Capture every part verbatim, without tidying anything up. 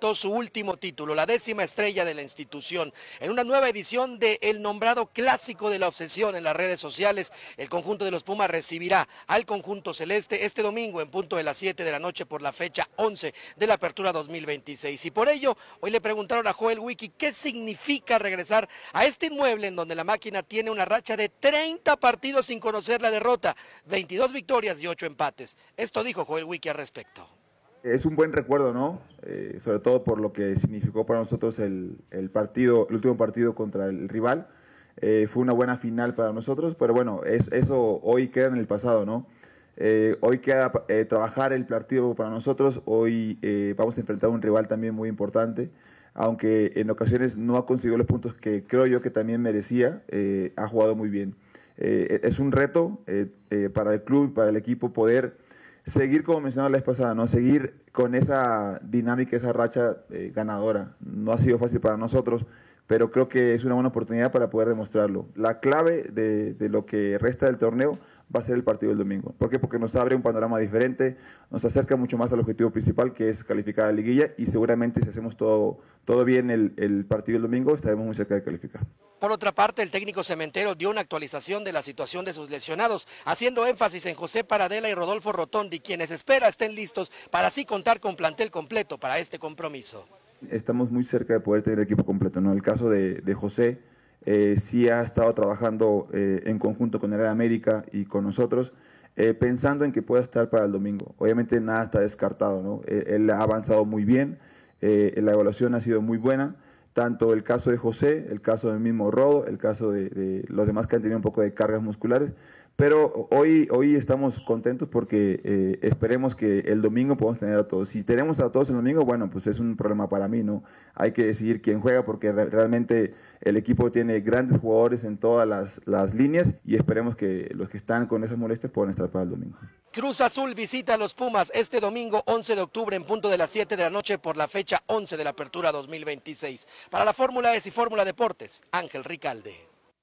levantó su último título, la décima estrella de la institución. En una nueva edición de el nombrado clásico de la obsesión en las redes sociales, el conjunto de los Pumas recibirá al conjunto celeste este domingo en punto de las siete de la noche por la fecha once de la apertura dos mil veintiséis. Y por ello, hoy le preguntaron a Joel Wiki qué significa regresar a este inmueble en donde la máquina tiene una racha de treinta partidos sin conocer la derrota, veintidós victorias y ocho empates. Esto dijo Joel Wiki al respecto. Es un buen recuerdo, ¿no? Eh, sobre todo por lo que significó para nosotros el, el partido, el último partido contra el rival. Eh, fue una buena final para nosotros, pero bueno, es, eso hoy queda en el pasado, ¿no? Eh, hoy queda eh, trabajar el partido para nosotros. Hoy eh, vamos a enfrentar a un rival también muy importante, aunque en ocasiones no ha conseguido los puntos que creo yo que también merecía. Eh, ha jugado muy bien. Eh, es un reto eh, eh, para el club, para el equipo, poder seguir, como mencionaba la vez pasada, ¿no? Seguir con esa dinámica, esa racha eh, ganadora. No ha sido fácil para nosotros, pero creo que es una buena oportunidad para poder demostrarlo. La clave de, de lo que resta del torneo va a ser el partido del domingo. ¿Por qué? Porque nos abre un panorama diferente, nos acerca mucho más al objetivo principal, que es calificar a la liguilla, y seguramente si hacemos todo, todo bien el, el partido del domingo, estaremos muy cerca de calificar. Por otra parte, el técnico cementero dio una actualización de la situación de sus lesionados, haciendo énfasis en José Paradela y Rodolfo Rotondi, quienes espera estén listos para así contar con plantel completo para este compromiso. Estamos muy cerca de poder tener el equipo completo, ¿no? El caso de, de José eh, sí ha estado trabajando eh, en conjunto con el América y con nosotros, eh, pensando en que pueda estar para el domingo. Obviamente nada está descartado, ¿no? Él, él ha avanzado muy bien, eh, la evaluación ha sido muy buena. Tanto el caso de José, el caso del mismo Rodo, el caso de, de los demás que han tenido un poco de cargas musculares, pero hoy, hoy estamos contentos porque eh, esperemos que el domingo podamos tener a todos. Si tenemos a todos el domingo, bueno, pues es un problema para mí, ¿no? Hay que decidir quién juega porque re realmente el equipo tiene grandes jugadores en todas las, las líneas y esperemos que los que están con esas molestias puedan estar para el domingo. Cruz Azul visita a los Pumas este domingo once de octubre en punto de las siete de la noche por la fecha once de la apertura dos mil veintiséis. Para la Fórmula S y Fórmula Deportes, Ángel Ricalde.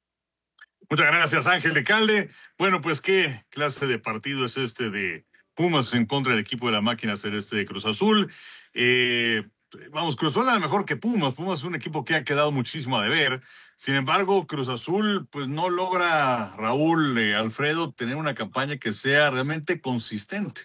Muchas gracias, Ángel Ricalde. Bueno, pues qué clase de partido es este de Pumas en contra del equipo de la máquina celeste de Cruz Azul. Eh, vamos, Cruz Azul es mejor que Pumas. Pumas es un equipo que ha quedado muchísimo a deber. Sin embargo, Cruz Azul pues no logra, Raúl, eh, Alfredo, tener una campaña que sea realmente consistente.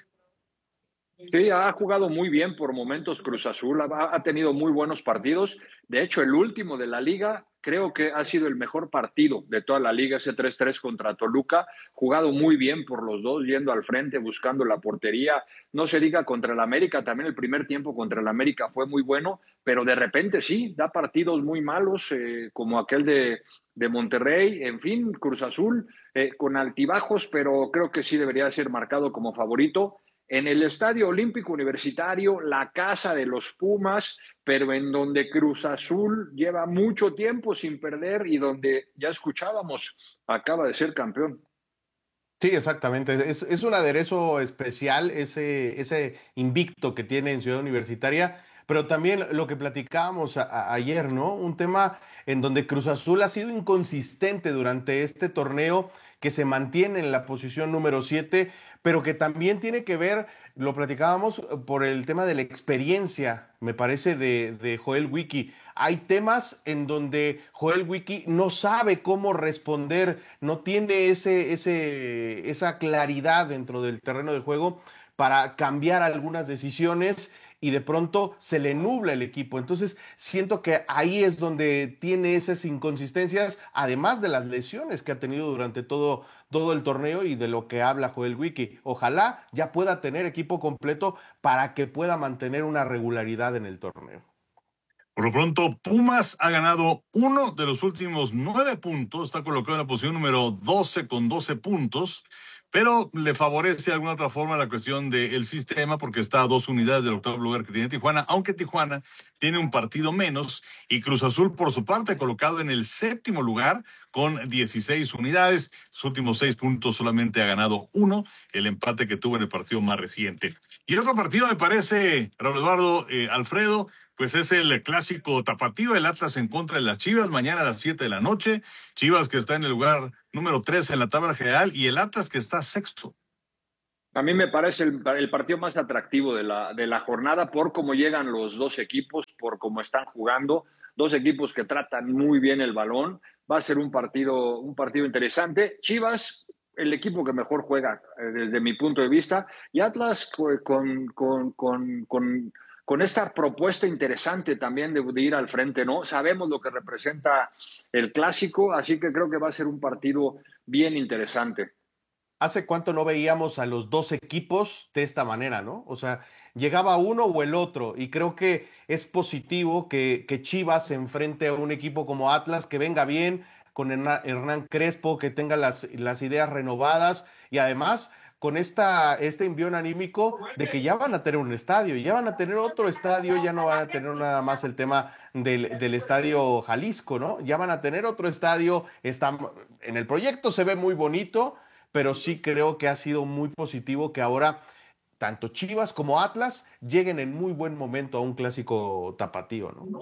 Sí, ha jugado muy bien por momentos Cruz Azul, ha, ha tenido muy buenos partidos. De hecho, el último de la liga creo que ha sido el mejor partido de toda la liga, ese tres tres contra Toluca, jugado muy bien por los dos, yendo al frente, buscando la portería. No se diga contra el América, también el primer tiempo contra el América fue muy bueno, pero de repente sí, da partidos muy malos, eh, como aquel de, de Monterrey. En fin, Cruz Azul eh, con altibajos, pero creo que sí debería ser marcado como favorito. En el Estadio Olímpico Universitario, la casa de los Pumas, pero en donde Cruz Azul lleva mucho tiempo sin perder y donde, ya escuchábamos, acaba de ser campeón. Sí, exactamente. Es, es un aderezo especial ese, ese invicto que tiene en Ciudad Universitaria, pero también lo que platicábamos a, a, ayer, ¿no? Un tema en donde Cruz Azul ha sido inconsistente durante este torneo, que se mantiene en la posición número siete, pero que también tiene que ver, lo platicábamos, por el tema de la experiencia, me parece, de, de Joel Wiki. Hay temas en donde Joel Wiki no sabe cómo responder, no tiene ese, ese, esa claridad dentro del terreno de juego para cambiar algunas decisiones y de pronto se le nubla el equipo. Entonces siento que ahí es donde tiene esas inconsistencias, además de las lesiones que ha tenido durante todo, todo el torneo y de lo que habla Joel Wiki. Ojalá ya pueda tener equipo completo para que pueda mantener una regularidad en el torneo. Por lo pronto, Pumas ha ganado uno de los últimos nueve puntos, está colocado en la posición número doce con doce puntos, pero le favorece de alguna otra forma la cuestión del sistema porque está a dos unidades del octavo lugar que tiene Tijuana, aunque Tijuana tiene un partido menos, y Cruz Azul por su parte colocado en el séptimo lugar con dieciséis unidades, sus últimos seis puntos solamente ha ganado uno, el empate que tuvo en el partido más reciente. Y el otro partido me parece, Raúl Eduardo, eh, Alfredo, pues es el clásico tapatío, el Atlas en contra de las Chivas, mañana a las siete de la noche. Chivas que está en el lugar número tres en la tabla general y el Atlas que está sexto. A mí me parece el, el partido más atractivo de la, de la jornada por cómo llegan los dos equipos, por cómo están jugando, dos equipos que tratan muy bien el balón. Va a ser un partido, un partido interesante. Chivas, el equipo que mejor juega eh, desde mi punto de vista, y Atlas con, con, con, con, con esta propuesta interesante también de, de ir al frente, ¿no? Sabemos lo que representa el clásico, así que creo que va a ser un partido bien interesante. ¿Hace cuánto no veíamos a los dos equipos de esta manera, ¿no? O sea, llegaba uno o el otro, y creo que es positivo que, que Chivas se enfrente a un equipo como Atlas, que venga bien, con Hernán Crespo, que tenga las, las ideas renovadas, y además con esta, este envión anímico de que ya van a tener un estadio, ya van a tener otro estadio, ya no van a tener nada más el tema del, del estadio Jalisco, ¿no? Ya van a tener otro estadio, está, en el proyecto se ve muy bonito, pero sí creo que ha sido muy positivo que ahora tanto Chivas como Atlas lleguen en muy buen momento a un clásico tapatío, ¿no?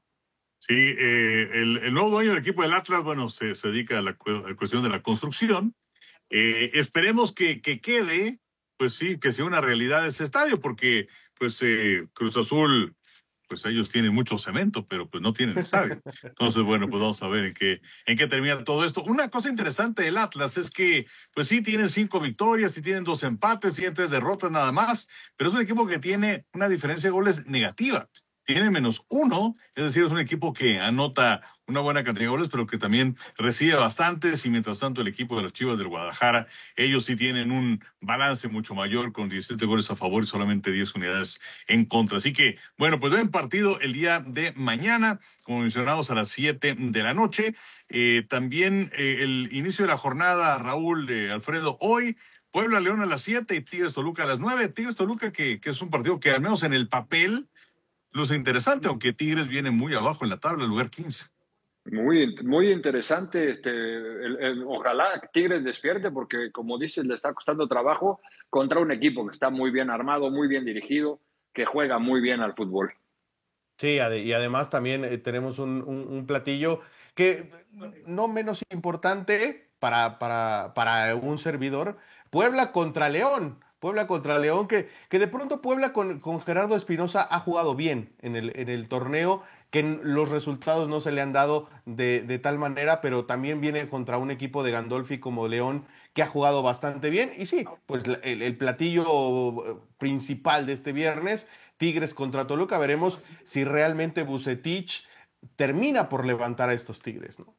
Sí, eh, el, el nuevo dueño del equipo del Atlas, bueno, se, se dedica a la, cu- a la cuestión de la construcción. Eh, esperemos que, que quede, pues sí, que sea una realidad ese estadio, porque pues eh, Cruz Azul, pues ellos tienen mucho cemento, pero pues no tienen estadio. Entonces, bueno, pues vamos a ver en qué, en qué termina todo esto. Una cosa interesante del Atlas es que, pues sí, tienen cinco victorias, sí tienen dos empates, tienen tres derrotas nada más, pero es un equipo que tiene una diferencia de goles negativa. Tiene menos uno, es decir, es un equipo que anota una buena cantidad de goles, pero que también recibe bastantes, y mientras tanto el equipo de las Chivas del Guadalajara, ellos sí tienen un balance mucho mayor, con diecisiete goles a favor y solamente diez unidades en contra. Así que, bueno, pues buen partido el día de mañana, como mencionamos, a las siete de la noche. Eh, también eh, el inicio de la jornada, Raúl, eh, Alfredo, hoy Puebla León a las siete y Tigres Toluca a las nueve. Tigres Toluca, que, que es un partido que al menos en el papel luce interesante, aunque Tigres viene muy abajo en la tabla, lugar quince. Muy, muy interesante. Este, el, el, ojalá Tigres despierte, porque como dices, le está costando trabajo contra un equipo que está muy bien armado, muy bien dirigido, que juega muy bien al fútbol. Sí, ade- y además también eh, tenemos un, un- un platillo que no menos importante para, para, para un servidor, Puebla contra León. Puebla contra León, que, que de pronto Puebla con, con Gerardo Espinosa ha jugado bien en el, en el torneo, que n- los resultados no se le han dado de, de tal manera, pero también viene contra un equipo de Gandolfi como León, que ha jugado bastante bien. Y sí, pues la- el, el platillo eh, principal de este viernes, Tigres contra Toluca, veremos si realmente Vucetich termina por levantar a estos Tigres, ¿no?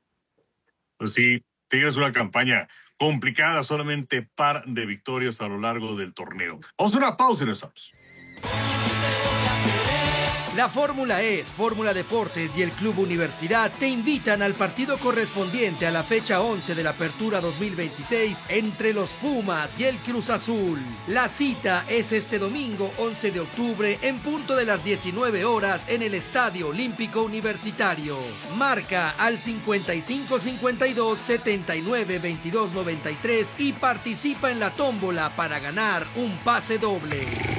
Pues sí, Tigres una campaña complicada, solamente par de victorias a lo largo del torneo. Vamos a una pausa y regresamos. La Fórmula E, Fórmula Deportes y el Club Universidad te invitan al partido correspondiente a la fecha once de la Apertura dos mil veintiséis entre los Pumas y el Cruz Azul. La cita es este domingo once de octubre en punto de las diecinueve horas en el Estadio Olímpico Universitario. Marca al cincuenta y cinco cincuenta y dos setenta y nueve veintidós noventa y tres y participa en la tómbola para ganar un pase doble.